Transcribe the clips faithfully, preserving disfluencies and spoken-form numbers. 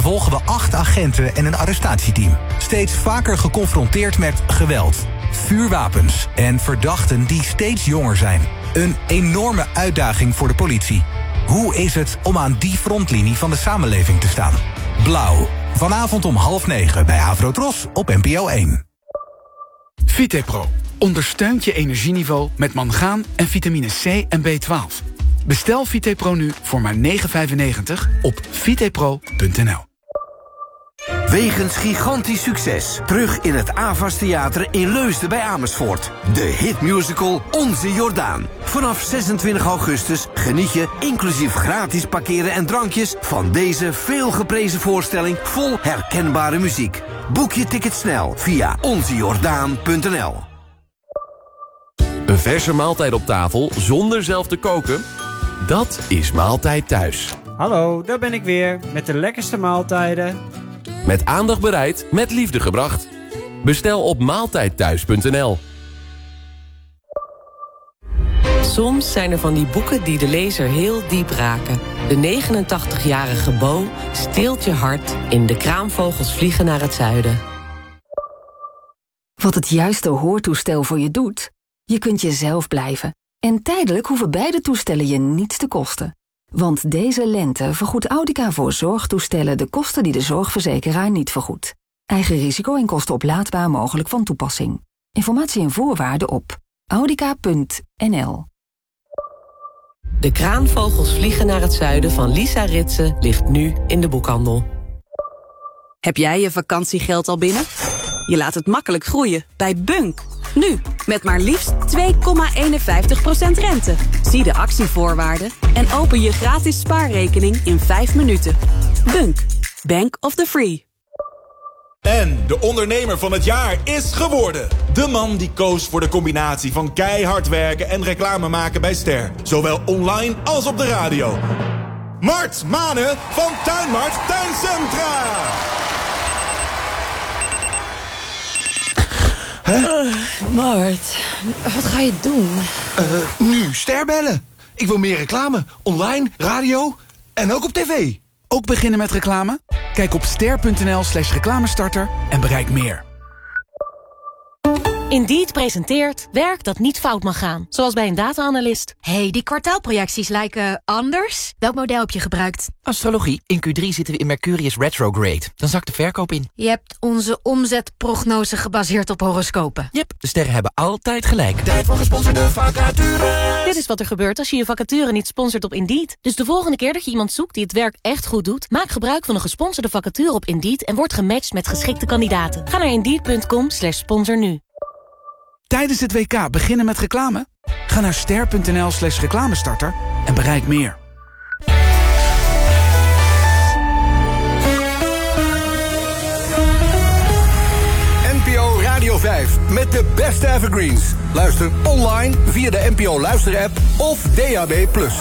volgen we acht agenten en een arrestatieteam. Steeds vaker geconfronteerd met geweld, vuurwapens en verdachten die steeds jonger zijn. Een enorme uitdaging voor de politie. Hoe is het om aan die frontlinie van de samenleving te staan? Blauw. Vanavond om half negen bij Avrotros op N P O één. Vitepro ondersteunt je energieniveau met mangaan en vitamine C en B twaalf. Bestel Vitepro nu voor maar negen vijfennegentig op vitepro punt n l. Wegens gigantisch succes. Terug in het Avas Theater in Leusden bij Amersfoort. De hitmusical Onze Jordaan. Vanaf zesentwintig augustus geniet je, inclusief gratis parkeren en drankjes, van deze veelgeprezen voorstelling vol herkenbare muziek. Boek je ticket snel via onze jordaan punt n l. Een verse maaltijd op tafel zonder zelf te koken? Dat is Maaltijd Thuis. Hallo, daar ben ik weer met de lekkerste maaltijden. Met aandacht bereid, met liefde gebracht. Bestel op maaltijd thuis punt n l. Soms zijn er van die boeken die de lezer heel diep raken. De negenentachtigjarige Bo steelt je hart in De kraamvogels vliegen naar het zuiden. Wat het juiste hoortoestel voor je doet? Je kunt jezelf blijven. En tijdelijk hoeven beide toestellen je niets te kosten. Want deze lente vergoedt Audica voor zorgtoestellen de kosten die de zorgverzekeraar niet vergoedt. Eigen risico en kosten oplaadbaar mogelijk van toepassing. Informatie en voorwaarden op audica punt n l. De kraanvogels vliegen naar het zuiden van Lisa Ritsen ligt nu in de boekhandel. Heb jij je vakantiegeld al binnen? Je laat het makkelijk groeien bij Bunk. Nu, met maar liefst twee komma eenenvijftig procent rente. Zie de actievoorwaarden en open je gratis spaarrekening in vijf minuten. Bunk, Bank of the Free. En de ondernemer van het jaar is geworden. De man die koos voor de combinatie van keihard werken en reclame maken bij Ster. Zowel online als op de radio. Mart Manen van Tuinmart Tuincentra. Huh? Uh, Mart, wat ga je doen? Uh, nu Ster bellen. Ik wil meer reclame. Online, radio en ook op tv. Ook beginnen met reclame? Kijk op ster punt n l slash reclamestarter en bereik meer. Indeed presenteert werk dat niet fout mag gaan. Zoals bij een data-analyst. Hey, die kwartaalprojecties lijken anders. Welk model heb je gebruikt? Astrologie. In Q drie zitten we in Mercurius retrograde. Dan zakt de verkoop in. Je hebt onze omzetprognose gebaseerd op horoscopen. Yep, de sterren hebben altijd gelijk. Tijd voor gesponsorde vacature. Dit is wat er gebeurt als je je vacature niet sponsort op Indeed. Dus de volgende keer dat je iemand zoekt die het werk echt goed doet, maak gebruik van een gesponsorde vacature op Indeed en word gematcht met geschikte kandidaten. Ga naar indeed punt com slash sponsor nu. Tijdens het W K beginnen met reclame? Ga naar ster punt n l slash reclamestarter en bereik meer. N P O Radio vijf met de beste evergreens. Luister online via de N P O Luister-app of D A B plus.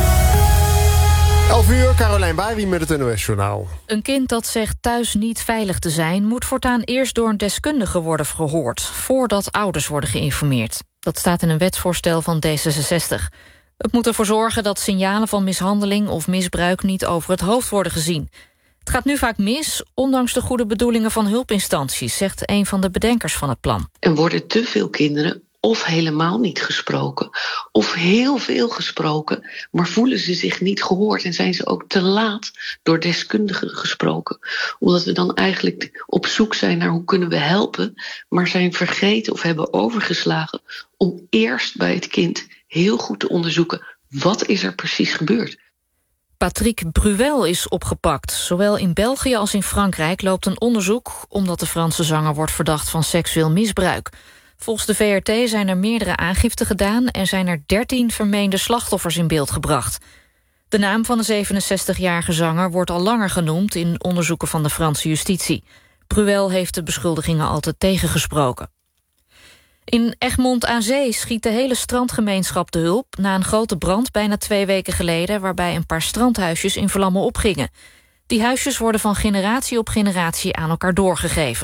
elf uur, Carolijn Bari met het N O S-journaal. Een kind dat zegt thuis niet veilig te zijn, moet voortaan eerst door een deskundige worden verhoord, voordat ouders worden geïnformeerd. Dat staat in een wetsvoorstel van D zesenzestig. Het moet ervoor zorgen dat signalen van mishandeling of misbruik niet over het hoofd worden gezien. Het gaat nu vaak mis, ondanks de goede bedoelingen van hulpinstanties, zegt een van de bedenkers van het plan. Er worden te veel kinderen of helemaal niet gesproken, of heel veel gesproken, maar voelen ze zich niet gehoord en zijn ze ook te laat door deskundigen gesproken. Omdat we dan eigenlijk op zoek zijn naar hoe kunnen we helpen, maar zijn vergeten of hebben overgeslagen om eerst bij het kind heel goed te onderzoeken wat is er precies gebeurd. Patrick Bruel is opgepakt. Zowel in België als in Frankrijk loopt een onderzoek omdat de Franse zanger wordt verdacht van seksueel misbruik. Volgens de V R T zijn er meerdere aangiften gedaan en zijn er dertien vermeende slachtoffers in beeld gebracht. De naam van de zevenenzestigjarige zanger wordt al langer genoemd in onderzoeken van de Franse justitie. Bruel heeft de beschuldigingen altijd tegengesproken. In Egmond aan Zee schiet de hele strandgemeenschap de hulp na een grote brand bijna twee weken geleden, waarbij een paar strandhuisjes in vlammen opgingen. Die huisjes worden van generatie op generatie aan elkaar doorgegeven.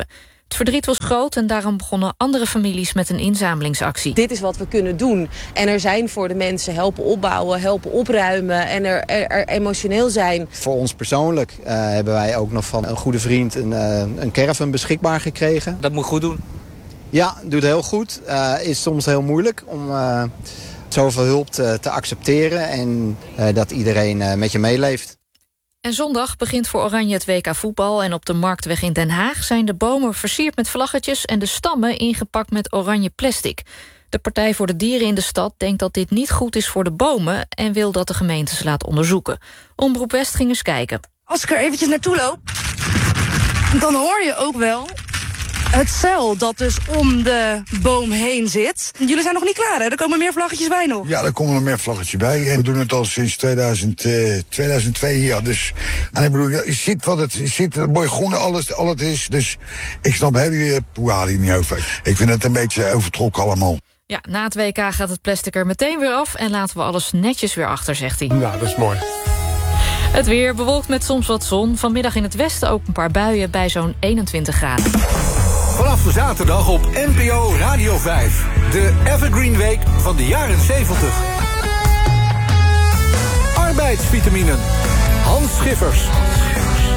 Het verdriet was groot en daarom begonnen andere families met een inzamelingsactie. Dit is wat we kunnen doen. En er zijn voor de mensen helpen opbouwen, helpen opruimen en er, er, er emotioneel zijn. Voor ons persoonlijk uh, hebben wij ook nog van een goede vriend een, uh, een caravan beschikbaar gekregen. Dat moet goed doen. Ja, doet heel goed. Uh, is soms heel moeilijk om uh, zoveel hulp te, te accepteren en uh, dat iedereen uh, met je meeleeft. En zondag begint voor Oranje het W K voetbal en op de Marktweg in Den Haag zijn de bomen versierd met vlaggetjes en de stammen ingepakt met oranje plastic. De Partij voor de Dieren in de stad denkt dat dit niet goed is voor de bomen en wil dat de gemeente ze laat onderzoeken. Omroep West ging eens kijken. Als ik er eventjes naartoe loop, dan hoor je ook wel het zeil dat dus om de boom heen zit. Jullie zijn nog niet klaar, hè? Er komen meer vlaggetjes bij nog. Ja, er komen nog meer vlaggetjes bij. En we doen het al sinds tweeduizend, uh, tweeduizend twee hier. Dus, en ik bedoel, je ziet wat het is. Je ziet het mooi groen, alles, al het is. Dus ik snap heel die poeha hier niet over. Ik vind het een beetje overtrokken allemaal. Ja, na het W K gaat het plastic er meteen weer af en laten we alles netjes weer achter, zegt hij. Ja, dat is mooi. Het weer bewolkt met soms wat zon. Vanmiddag in het westen ook een paar buien bij zo'n eenentwintig graden. Vanaf de zaterdag op N P O Radio vijf. De Evergreen Week van de jaren zeventig. Arbeidsvitaminen. Hans Schiffers.